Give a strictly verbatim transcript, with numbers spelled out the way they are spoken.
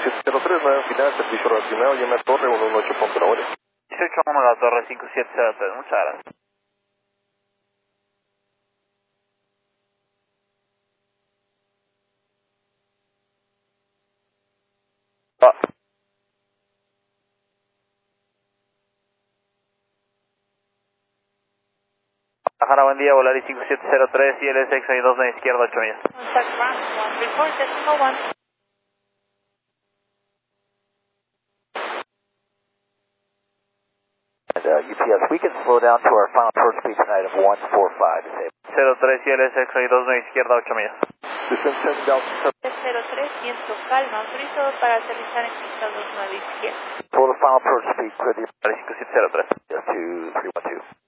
siete cero tres, nueve final, servicio relacionado, llama a Torre uno uno ocho punto la hora. dieciocho uno a la Torre cinco siete cero tres, muchas gracias. Ah. Ajara, buen día, Volaris cinco siete cero tres, I L S X dos a izquierda, ocho millas. Contact ground one three four decimal one. And uh, U P S, we can slow down to our final approach speed tonight of one four five. cero tres, I L S X dos a izquierda, ocho millas. Descend ten Delta cero tres, viento calma, autorizado para aterrizar en pista dos nueve izquierda. Total final approach speed, clear the Volaris cinco siete cero tres. two three one two.